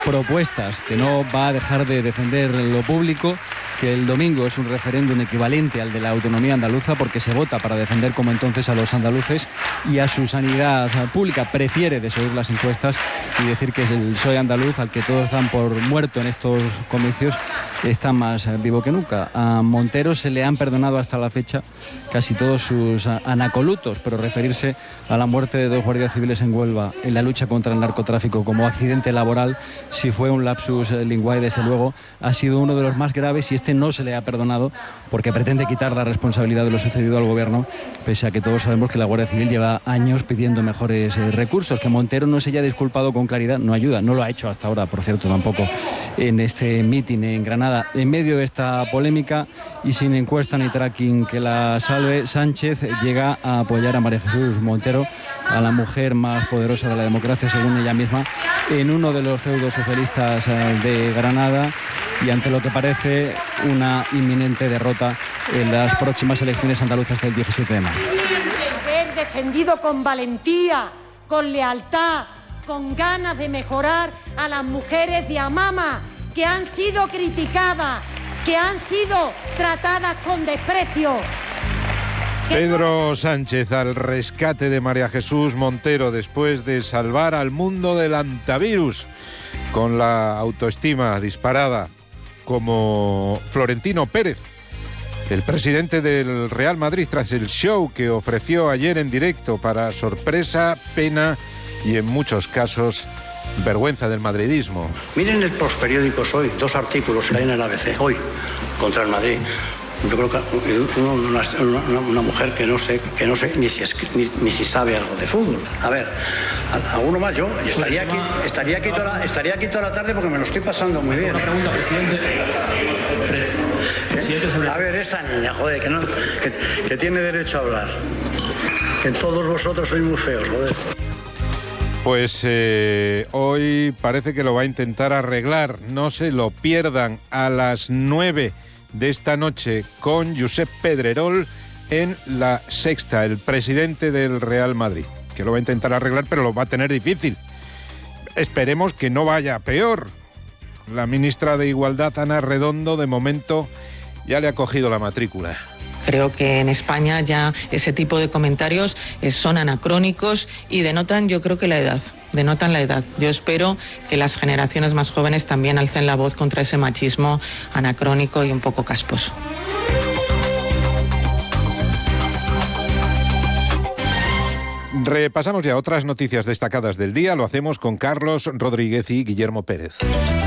propuestas, que no va a dejar de defender lo público, que el domingo es un referéndum equivalente al de la autonomía andaluza porque se vota para defender como entonces a los andaluces y a su sanidad pública. Prefiere desoír las encuestas y decir que el PSOE andaluz, al que todos dan por muerto en estos comicios, está más vivo que nunca. A Montero se le han perdonado hasta la fecha casi todos sus anacolutos, pero referirse a la muerte de 2 guardias civiles en Huelva en la lucha contra el narcotráfico como accidente laboral, si fue un lapsus linguae, desde luego ha sido uno de los más graves, y este no se le ha perdonado porque pretende quitar la responsabilidad de lo sucedido al gobierno, pese a que todos sabemos que la Guardia Civil lleva años pidiendo mejores recursos. Que Montero no se haya disculpado con claridad no ayuda, no lo ha hecho hasta ahora, por cierto, tampoco en este mitin en Granada. En medio de esta polémica y sin encuesta ni tracking que la salve, Sánchez llega a apoyar a María Jesús Montero, a la mujer más poderosa de la democracia, según ella misma, en uno de los feudos socialistas de Granada, y ante lo que parece una inminente derrota en las próximas elecciones andaluzas del 17 de mayo. Haber defendido con valentía, con lealtad, con ganas de mejorar a las mujeres de Amama, que han sido criticadas, que han sido tratadas con desprecio. Pedro Sánchez al rescate de María Jesús Montero después de salvar al mundo del antivirus, con la autoestima disparada, como Florentino Pérez, el presidente del Real Madrid, tras el show que ofreció ayer en directo para sorpresa, pena y en muchos casos vergüenza del madridismo. Miren el postperiódicos hoy, 2 artículos que hay en el ABC hoy contra el Madrid. Yo creo que una mujer que no sé ni si sabe algo de fútbol. A ver, alguno más. Yo estaría aquí toda la tarde porque me lo estoy pasando muy bien. Una pregunta, presidente. A ver, esa niña, joder, que tiene derecho a hablar. Que todos vosotros sois muy feos, joder. Pues hoy parece que lo va a intentar arreglar. No se lo pierdan, a las 9 de esta noche con Josep Pedrerol en La Sexta, el presidente del Real Madrid, que lo va a intentar arreglar, pero lo va a tener difícil. Esperemos que no vaya peor. La ministra de Igualdad, Ana Redondo, de momento ya le ha cogido la matrícula. Creo que en España ya ese tipo de comentarios son anacrónicos y denotan, yo creo que la edad. Yo espero que las generaciones más jóvenes también alcen la voz contra ese machismo anacrónico y un poco casposo. Repasamos ya otras noticias destacadas del día. Lo hacemos con Carlos Rodríguez y Guillermo Pérez.